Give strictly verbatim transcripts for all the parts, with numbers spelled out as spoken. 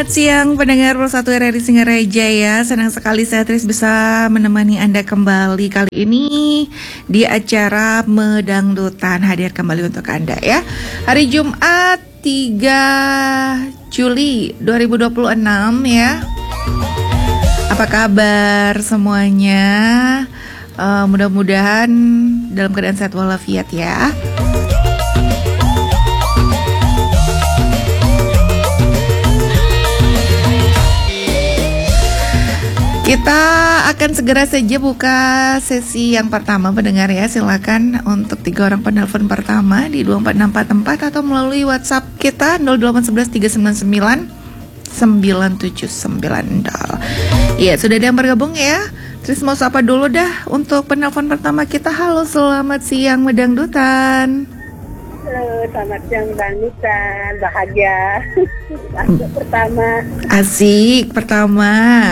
Selamat siang pendengar Satu R R I Singaraja ya. Senang sekali saya Tris bisa menemani Anda kembali kali ini di acara Medangdutan, hadir kembali untuk Anda ya. Hari Jumat tiga Juli dua ribu dua puluh enam ya. Apa kabar semuanya? Uh, mudah-mudahan dalam keadaan sehat walafiat ya. Kita akan segera saja buka sesi yang pertama pendengar ya. Silakan untuk tiga orang penelpon pertama di dua empat enam empat empat atau melalui WhatsApp kita nol delapan satu satu tiga sembilan sembilan sembilan tujuh sembilan nol. Iya, sudah ada yang bergabung ya. Terus mau sapa dulu dah untuk penelpon pertama kita. Halo, selamat siang Medangdutan. Halo, selamat siang Medangdutan. Bahagia. Asik pertama. Asik pertama.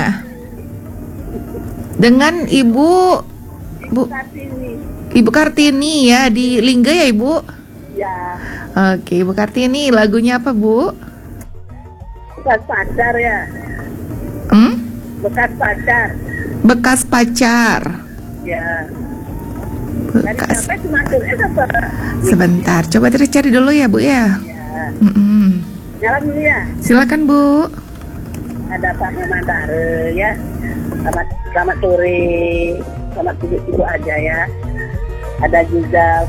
Dengan Ibu Bu Kartini. Ibu Kartini ya di Lingga ya Ibu? Ya. Oke, Ibu Kartini, lagunya apa Bu? Bekas pacar ya. Hmm? Bekas pacar. Bekas pacar. Ya. Bekas. Dari siapa cuma eh apa? Sebentar, coba terus cari dulu ya Bu ya. Ya. Mm-mm. Nyala dulu ya. Silakan Bu. Ada Pak Hemantare ya. Selamat selamat sore. Selamat tidur ibu aja ya. Ada juga